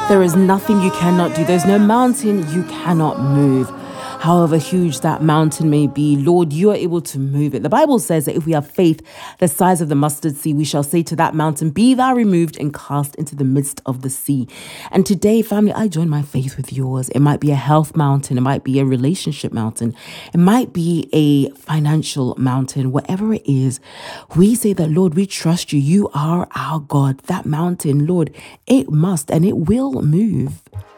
There is nothing you cannot do. There's no mountain you cannot move. However huge that mountain may be, Lord, you are able to move it. The Bible says that if we have faith the size of the mustard seed, we shall say to that mountain, be thou removed and cast into the midst of the sea. And today, family, I join my faith with yours. It might be a health mountain. It might be a relationship mountain. It might be a financial mountain. Whatever it is, we say that, Lord, we trust you. You are our God. That mountain, Lord, it must and it will move.